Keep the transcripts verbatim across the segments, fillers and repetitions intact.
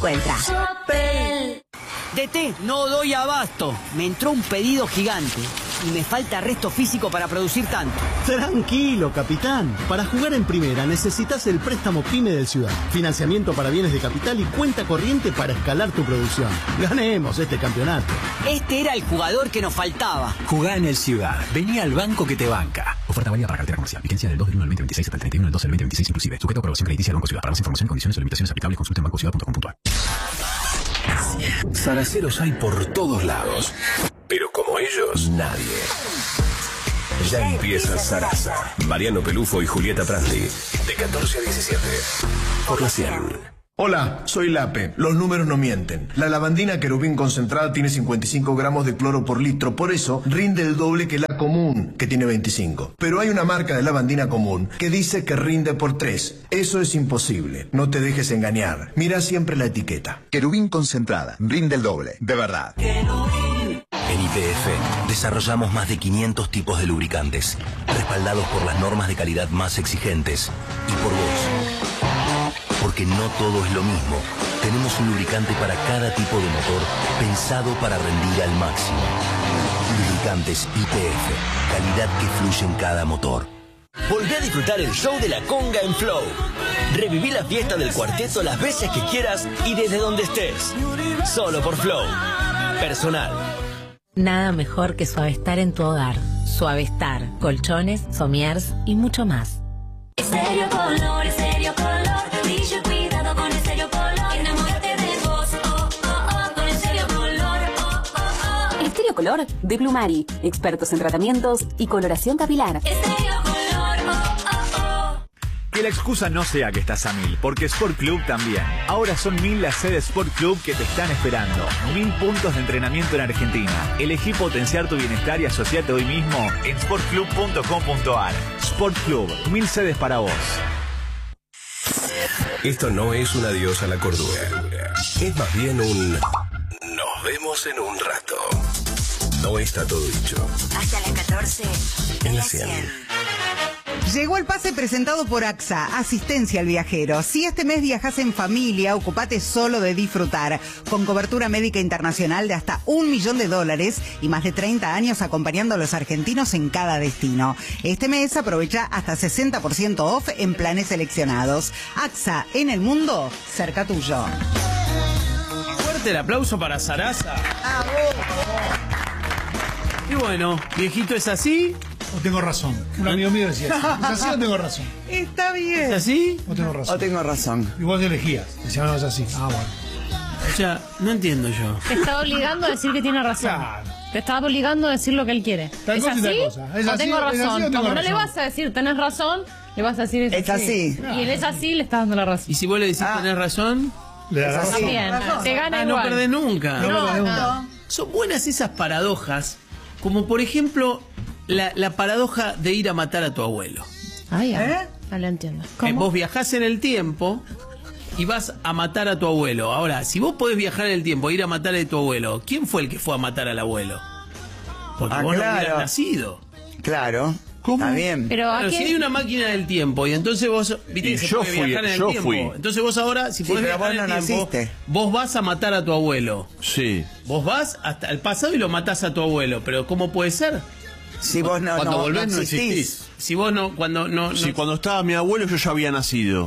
Encuentra. D T, no doy abasto. Me entró un pedido gigante y me falta resto físico para producir tanto. Tranquilo, capitán. Para jugar en primera necesitas el préstamo PYME del Ciudad. Financiamiento para bienes de capital y cuenta corriente para escalar tu producción. Ganemos este campeonato. Este era el jugador que nos faltaba. Jugá en el Ciudad. Vení al banco que te banca. Oferta válida para cartera comercial. Vigencia del dos del uno del veinte veintiséis hasta el treinta y uno del doce del veinte veintiséis inclusive. Sujeto a aprobación crediticia del Banco Ciudad. Para más información, condiciones o limitaciones aplicables, consulta en banco ciudad punto com punto a r. Zaraceros hay por todos lados, pero como ellos, nadie. Ya empieza Zaraza. Mariano Pelufo y Julieta Prandi, de catorce a diecisiete, por la cien. Hola, soy Lape. Los números no mienten. La lavandina querubín concentrada tiene cincuenta y cinco gramos de cloro por litro, por eso rinde el doble que la común, que tiene veinticinco. Pero hay una marca de lavandina común que dice que rinde por tres. Eso es imposible. No te dejes engañar. Mira siempre la etiqueta. Querubín concentrada, rinde el doble, de verdad. En Y P F desarrollamos más de quinientos tipos de lubricantes, respaldados por las normas de calidad más exigentes y por vos. Porque no todo es lo mismo. Tenemos un lubricante para cada tipo de motor, pensado para rendir al máximo. Lubricantes Y P F, calidad que fluye en cada motor. Volvé a disfrutar el show de la conga en Flow. Reviví la fiesta del cuarteto las veces que quieras y desde donde estés. Solo por Flow. Personal. Nada mejor que Suavestar en tu hogar. Suavestar, colchones, somiers y mucho más. Estéreo Color, Estéreo Color, brillo y cuidado con Estéreo Color. Enamórate de vos, oh, oh, oh, con Estéreo Color, oh, oh, oh. Estéreo Color de Plumari, expertos en tratamientos y coloración capilar. Estéreo Color, oh, oh, oh. Que la excusa no sea que estás a mil, porque Sport Club también. Ahora son mil las sedes Sport Club que te están esperando. Mil puntos de entrenamiento en Argentina. Elegí potenciar tu bienestar y asociate hoy mismo en sport club punto com punto a r. Sport Club, mil sedes para vos. Esto no es un adiós a la cordura. Es más bien un... Nos vemos en un rato. No está todo dicho. Hasta las catorce. En la cien. Llegó el pase presentado por A X A, Asistencia al Viajero. Si este mes viajas en familia, ocupate solo de disfrutar. Con cobertura médica internacional de hasta un millón de dólares y más de treinta años acompañando a los argentinos en cada destino. Este mes aprovecha hasta sesenta por ciento off en planes seleccionados. A X A, en el mundo, cerca tuyo. Fuerte el aplauso para Zaraza. Y bueno, viejito, ¿es así? ¿O tengo razón? Un amigo mío decía así. ¿Es así o tengo razón? Está bien. ¿Es así? ¿O tengo razón? O tengo razón. Y vos elegías. Decían, no, es así. Ah, bueno. O sea, no entiendo yo. Te estaba obligando a decir que tiene razón. Claro. Te estaba obligando a decir lo que él quiere. Tal ¿Es cosa así? Y tal cosa. ¿Es ¿O así, tengo es así razón? o tengo Como no razón? le vas a decir tenés razón, le vas a decir es, Es así. así. Y él es así, le estás dando la razón. Y si vos le decís Ah. tenés razón, Le da razón. También, te gana ah, igual. no perdés nunca. No, No, perdés nunca. no. Son buenas esas paradojas, como por ejemplo la, la paradoja de ir a matar a tu abuelo. Ay, ¿Eh? no lo entiendo. Eh, vos viajás en el tiempo y vas a matar a tu abuelo. Ahora, si vos podés viajar en el tiempo e ir a matar a tu abuelo, ¿quién fue el que fue a matar al abuelo? Porque Ah, vos claro. no hubieras nacido. Claro. ¿Cómo? Está bien. Pero Claro, aquí si hay una máquina del tiempo y entonces vos, viste Y que se yo puede fui, viajar en el yo tiempo. fui. Entonces vos ahora, si Sí, podés pero viajar vos en no el tiempo, naciste. vos vas a matar a tu abuelo. Sí. Vos vas hasta el pasado y lo matás a tu abuelo. Pero ¿cómo puede ser? Si vos no, Cuando no, volvés no no existís. existís. Si vos no, cuando no, no, Si cuando estaba mi abuelo yo ya había nacido.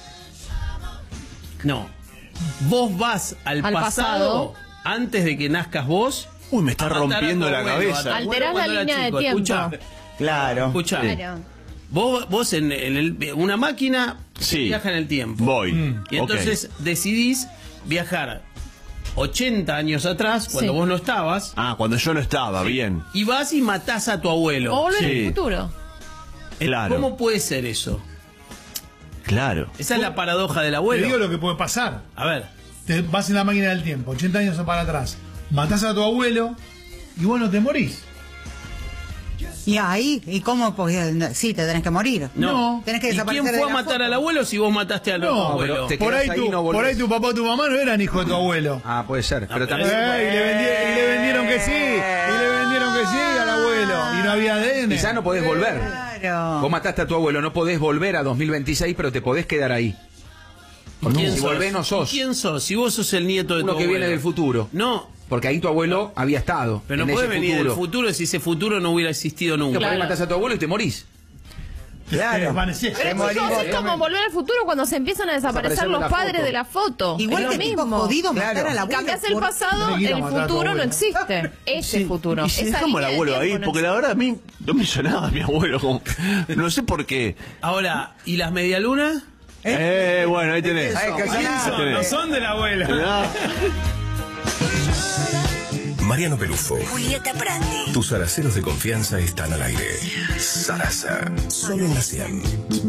no. Vos vas al, Al pasado, pasado. antes de que nazcas vos. Uy, me está a matar a tu rompiendo la abuelo, cabeza. a tu abuelo Alterás la cuando era línea de chico. tiempo. Escuchá, Claro. escuchá. Claro. Vos, vos en, en el, una máquina Sí. viaja en el tiempo. Voy. Mm. Y entonces decidís viajar ochenta años atrás, cuando Sí. vos no estabas, Ah, cuando yo no estaba, bien. y vas y matás a tu abuelo. O volver Sí. al futuro. Claro. ¿Cómo puede ser eso? Claro. Esa es la paradoja del Te abuelo. digo lo que puede pasar. A ver, Te vas en la máquina del tiempo, ochenta años para atrás. Matás a tu abuelo y vos no te morís. Y ahí, ¿y cómo? Pues, sí, te tenés que morir. no. Tenés que ¿Y desaparecer quién de fue a la matar foto. al abuelo si vos mataste al No, abuelo? pero te por quedás ahí, ahí tu, y no volvés. por ahí tu papá o tu mamá no eran hijos de tu abuelo. Ah, puede ser. Pero pero también. Eh, y, le vendi- y le vendieron que sí. Y le vendieron que sí al abuelo. Y no había A D N. Quizás no podés volver. Claro. Vos mataste a tu abuelo, no podés volver a dos mil veintiséis, pero te podés quedar ahí. ¿Quién Si sos? volvés no sos. ¿Quién sos? Si vos sos el nieto de Uno tu que abuelo. viene del futuro. No. Porque ahí tu abuelo había estado. Pero no en podés ese venir futuro. del futuro si ese futuro no hubiera existido nunca. Que por ahí matás a tu abuelo y te morís. Claro. Pero chicos, es como volver al futuro cuando se empiezan a desaparecer Desaparecer los la padres foto. de la foto. Igual Es que lo tipo mismo. jodido Claro. matar al abuelo. Cambias el por- pasado, Tenés que ir a el matar a tu futuro no abuelo. existe. Ese Sí, futuro. Y si Esa dejamos al línea de abuelo ahí, tiempo no porque la verdad a mí no me hizo nada mi abuelo. como- no sé por qué. Ahora, ¿y las medialunas? Eh, bueno, ahí tenés. Ay, que Ahí son- tenés. No son del abuelo. Ah. Mariano Pelufo. Julieta Prandi. Tus araceros de confianza están al aire. Sarasa. Solo en la cien.